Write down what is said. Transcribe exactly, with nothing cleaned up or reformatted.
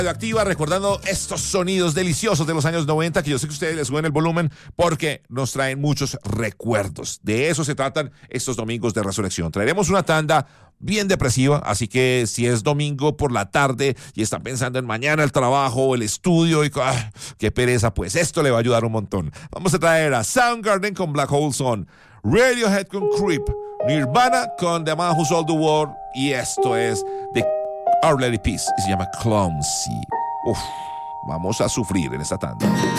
Activa, recordando estos sonidos deliciosos de los años noventa, que yo sé que ustedes les suben el volumen porque nos traen muchos recuerdos. De eso se tratan estos domingos de resurrección. Traeremos una tanda bien depresiva, así que si es domingo por la tarde y están pensando en mañana el trabajo, el estudio y ¡ay, qué pereza! Pues esto le va a ayudar un montón. Vamos a traer a Soundgarden con Black Hole Sun, Radiohead con Creep, Nirvana con The Man Who Sold the World, y esto es de Our Lady Peace y se llama Clumsy. Uf, vamos a sufrir en esta tanda.